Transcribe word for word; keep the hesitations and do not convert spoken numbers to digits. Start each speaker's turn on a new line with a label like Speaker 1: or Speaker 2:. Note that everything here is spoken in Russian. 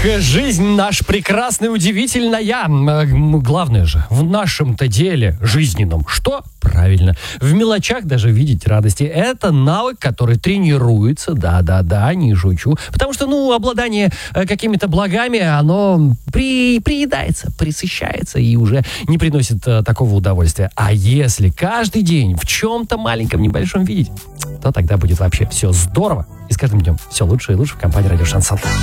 Speaker 1: жизнь наша прекрасная, удивительная. Главное же, в нашем-то деле жизненном, что? Правильно, в мелочах даже видеть радости. Это навык, который тренируется, да-да-да, не шучу. Потому что, ну, обладание э, какими-то благами, оно при, приедается, присыщается и уже не приносит э, такого удовольствия. А если каждый день в чем-то маленьком, небольшом видеть, то тогда будет вообще все здорово. И с каждым днем все лучше и лучше в компании «Радио Шансон».